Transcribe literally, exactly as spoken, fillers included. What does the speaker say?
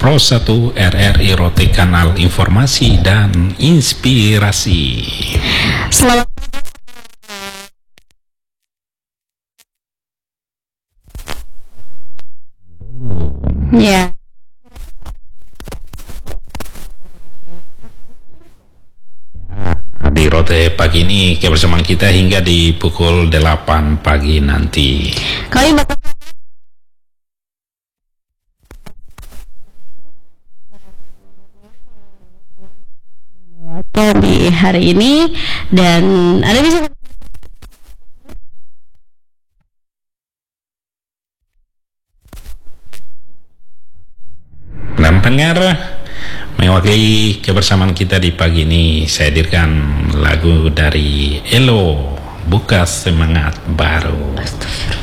Pro satu R R I Rote, kanal informasi dan inspirasi. Selamat ya. Di Rote pagi ini kebersamaan kita hingga di pukul delapan pagi nanti. Kami bakal di hari ini, dan Anda bisa dan pendengar, mewakili kebersamaan kita di pagi ini, saya hadirkan lagu dari Elo, Buka Semangat Baru. Astagfirullah.